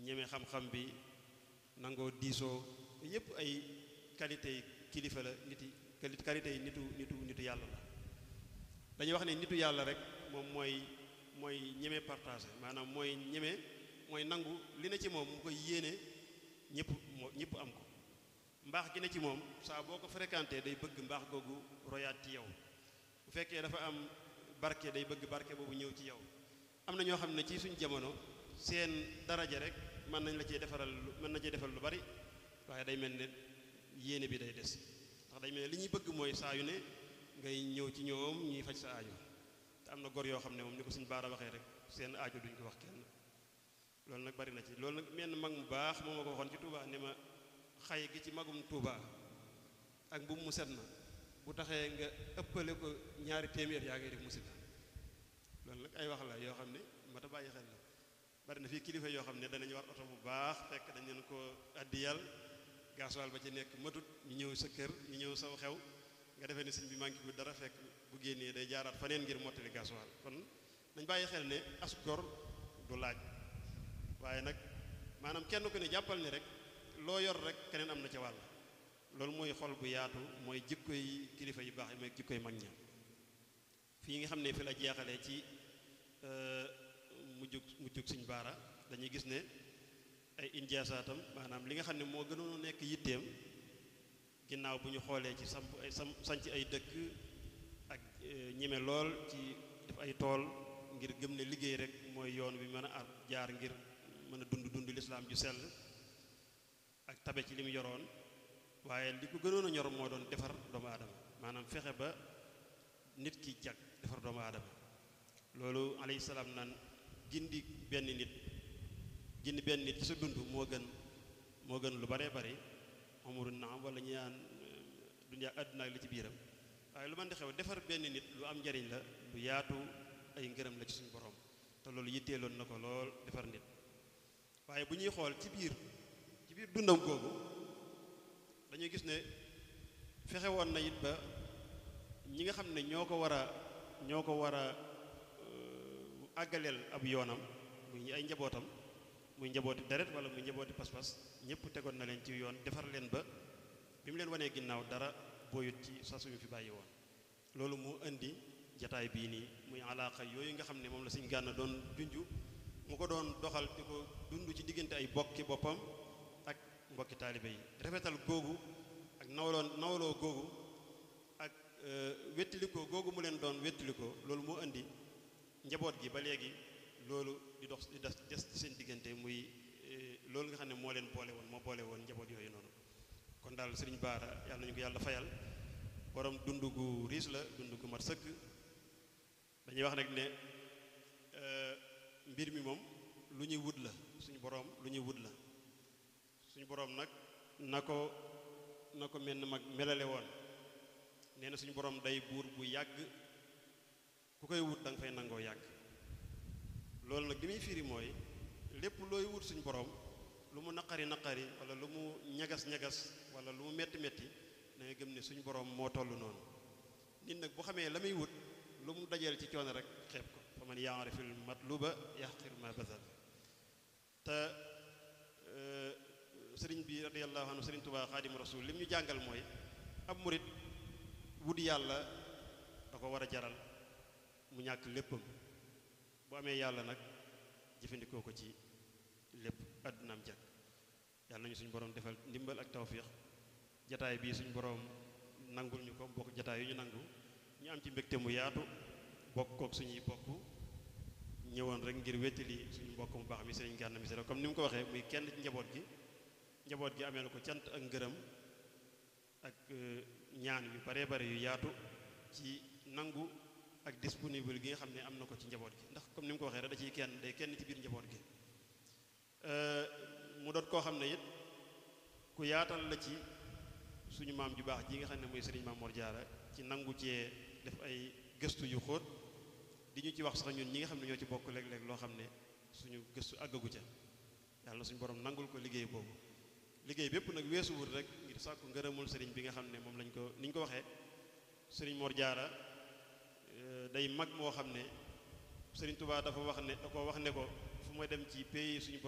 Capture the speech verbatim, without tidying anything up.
ñeme xam-xam bi nangoo diisoo yépp ay qualité yi kilifa la nit yi qualité yi nitu nitu nitu yàlla la dañuy wax ne nitu yàlla rek moom mooy mooy ñeme partager maanaam mooy ñeme mooy nangu li ne ci moom mu koy yéene ñëpp moo ñëpp am ko mbaax gi ne ci moom saa boo ko fréquenté day bëgg mbaax googu royaat ci yow bu fekkee dafa am barke day bëgg barke boobu ñëw ci yow am na ñoo xam ne ci suñ jamono seen daraja rek mën nañ la cee defaral mën na cee defal lu bari waaye day mel ne yéene bi day des ndax day mel ne li ñuy bëgg mooy saa yu ne ngay ñëw ci ñoom ñuy faj sa aajo te am na gor yoo xam ne moom ni ko suñ baara waxee rek seen aajo duñ ko wax kenn loolu nag bari na ci loolu nag menn mag mu baax moo ma ko waxoon ci Touba ne ma xay gi ci magum Touba ak mbubb mu set na bu taxee nga ëppale ko ñaari téeméer yaa ngay def musiba loolu nag ay wax la yoo xam ne mat a bàyyi xel la bari na fii kilifa yoo xam ne danañ war oto bu baax fekk dañ leen ko addiyal gasoil ba ci nekk matut ñu ñëw sa kër ñu ñëw saw xew nga defee ne sëñ bi manqué bu dara fekk bu génnee day jaaraat faneen ngir mottali gasoil kon nañ bàyyi xel ne as gor du laaj waaye nag maanaam kenn ku ne jàppal ni rek loo yor rek keneen am na ca wàll loolu mooy xol bu yaatu mooy jikko yi kilifa yu baax yi mooy jikko yi mag ña fii nga xam ne fi la jeexalee ci mujjug mujjug Sëñ Baara dañuy gis ne ay injaasaatam maanaam li nga xam ne moo gënoon a nekk yitteem ginnaaw bu ñu xoolee ci samp ay sam sanc ay dëkk ak ñeme lool ci def ay tool ngir gëm ne liggéey rek mooy yoon bi mën a ar jaar ngir mën a dund dund lislaam ju sell ak tabe ci li mu yoroon waaye li ko gënoon a ñor moo doon defar doomu aadama maanaam fexe ba nit ki jag defar doomu aadama loolu alayhi salaam naan gindi benn nit gindi benn nit ci sa dund moo gën moo gën lu baree bari amuru naam wala ñu naan dunya àdduna ak li ci biiram waaye lu mën di xew defar benn nit lu am njariñ la lu yaatu ay ngërëm la ci suñu borom te loolu yitteeloon na ko lool defar nit waaye bu ñuy xool ci biir ci biir dundam googu dañuy gis ne fexe woon na it ba ñi nga xam ne ñoo ko war a ñoo ko war a àggaleel ab yoonam muy ay njabootam muy njabooti deret wala muy njabooti pas-pas ñëpp tegoon na leen ci yoon defar leen ba bi mu leen wanee ginnaaw dara booyut ci sa suñu fi bàyyi woon loolu moo indi jataay bii nii muy alaaqa yooyu nga xam ne moom la Sëñ Gana doon junju mu ko doon doxal di ko dund ci diggante ay bokki boppam ak mbokki taalibe yi rafetal googu ak nawloon nawloo googu ak wettalikoo googu mu leen doon wettalikoo loolu moo indi njaboot gi ba léegi loolu di dox di des des ci seen diggante muy loolu nga xam ne moo leen boole woon moo boole woon njaboot yooyu noonu kon daal Sëriñ Baara yàlla nañu ko yàlla fayal borom dund gu riis la dund gu mat sëkk dañuy wax rek ne mbir mi moom lu ñuy wut la suñu boroom lu ñuy wut la suñu boroom nag na ko na ko mel mag melale woon nee na suñu boroom day buur bu yàgg ku koy wut da nga fay nangoo yàgg loolu nag li muy firi mooy lépp looy wut suñu boroom lu mu naqari naqari wala lu mu ñagas ñagas wala lu mu metti metti da nga gëm ne suñu boroom moo toll noonu nit nag bu xamee la muy wut lu mu dajeel ci coono rek xeeb ko fa man yaarifil matluba yaxqir ma basal te sëriñ bi radiyallahu anhu sëriñ Tuubaa xaadim rasul lim ñu jàngal mooy ab murit wut yàlla da ko war a jaral mu ñàkk léppam bu amee yàlla nag jëfandikoo ko ci lépp àddunaam jag yàlla nañu suñu borom defal ndimbal ak tawfiix jataay bii suñu borom nangul ñu ko bokk jataay yu ñu nangu ñu am ci mbégte mu yaatu bokk kook suñuy bokk ñëwoon rek ngir wettali suñu mbokk mu baax mi Sëriñ Gana Messere comme ni mu ko waxee muy kenn ci njaboot gi njaboot gi amee na ko cant ak ngërëm ak ñaan yu bare bare yu yaatu ci nangu ak disponible gi nga xam ne am na ko ci njaboot gi ndax comme ni mu ko waxee rek da ciy kenn day kenn ci biir njaboot gi mu doon koo xam ne it ku yaatal la ci suñu maam ju baax ji nga xam ne mooy Sëriñ Maam Mor Jaara ci nangu cee def ay gëstu yu xóot di ñu ci wax sax ñun ñi nga xam ne ñoo ci bokk léeg-léeg loo xam ne suñu gëstu àggagu ca yàlla suñu borom nangul ko liggéey boobu liggéey bépp nag weesuwul rek ngir sàkku ngërëmul sëriñ bi nga xam ne moom lañ ko ni ñu ko waxee Sëriñ Mor Jaara day mag moo xam ne Sëriñ Tuubaa dafa wax ne da ko wax ne ko fu may dem ci pays suñu